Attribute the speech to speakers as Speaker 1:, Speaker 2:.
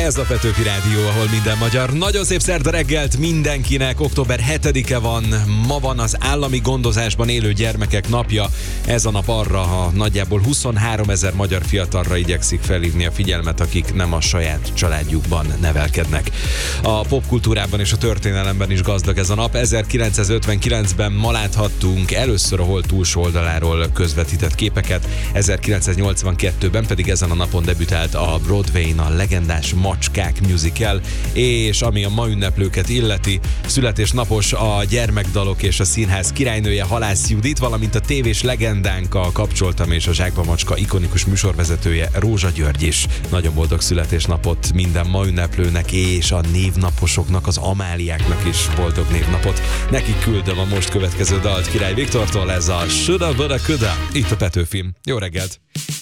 Speaker 1: Ez a Petőfi Rádió, ahol minden magyar. Nagyon szép szerda reggelt mindenkinek. Október 7-e van, ma van az állami gondozásban élő gyermekek napja. Ez a nap arra, ha nagyjából 23 000 magyar fiatalra igyekszik felhívni a figyelmet, akik nem a saját családjukban nevelkednek. A popkultúrában és a történelemben is gazdag ez a nap. 1959-ben ma láthattunk először a Hold túlsó oldaláról közvetített képeket, 1982-ben pedig ezen a napon debütált a Broadwayn a legendás Macskák musical, és ami a ma ünneplőket illeti, születésnapos a gyermekdalok és a színház királynője Halász Judit, valamint a tévés legendánk, a Kapcsoltam és a Zsákba Macska ikonikus műsorvezetője Rózsa György is. Nagyon boldog születésnapot minden ma ünneplőnek, és a névnaposoknak, az Amáliáknak is boldog névnapot. Nekik küldöm a most következő dalt Király Viktortól, ez a Shoulda, Woulda, Coulda, itt a Petőfim. Jó reggelt!